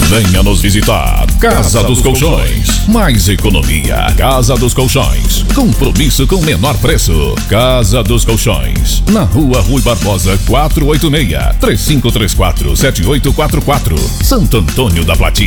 Venha nos visitar. Casa dos Colchões. Mais economia. Casa dos Colchões. Compromisso com menor preço. Casa dos Colchões. Na Rua Rui Barbosa 486. 3534-7844. Santo Antônio da Platina.